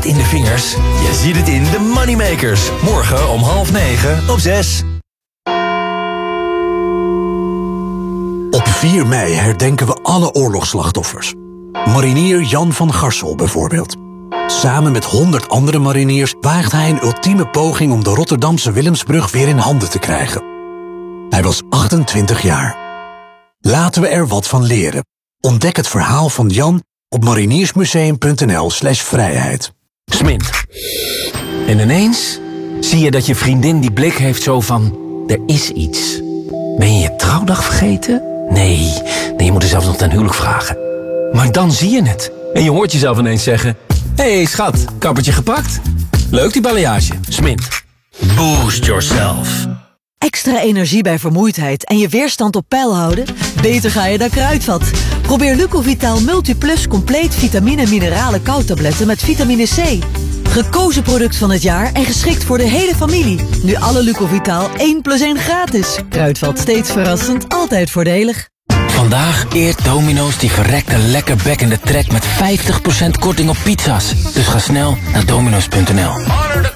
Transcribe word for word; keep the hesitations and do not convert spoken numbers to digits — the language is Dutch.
het in de vingers? Je ziet het in de Moneymakers. Morgen om half negen op zes. Op vier mei herdenken we alle oorlogsslachtoffers. Marinier Jan van Garsel bijvoorbeeld. Samen met honderd andere mariniers waagt hij een ultieme poging om de Rotterdamse Willemsbrug weer in handen te krijgen. Hij was achtentwintig jaar. Laten we er wat van leren. Ontdek het verhaal van Jan op mariniersmuseum.nl slash vrijheid. Smint. En ineens zie je dat je vriendin die blik heeft zo van... er is iets. Ben je je trouwdag vergeten? Nee, nee, je moet er zelfs nog ten huwelijk vragen. Maar dan zie je het. En je hoort jezelf ineens zeggen... Hé hey, schat, kappertje gepakt? Leuk die balayage. Smint. Boost yourself. Extra energie bij vermoeidheid en je weerstand op peil houden? Beter ga je naar Kruidvat. Probeer Lucovitaal Multiplus compleet vitamine mineralen koudtabletten met vitamine C. Gekozen product van het jaar en geschikt voor de hele familie. Nu alle Lucovitaal één plus één gratis. Kruidvat, steeds verrassend, altijd voordelig. Vandaag eert Domino's die verrekte lekker bekkende trek met vijftig procent korting op pizza's. Dus ga snel naar dominos punt n l.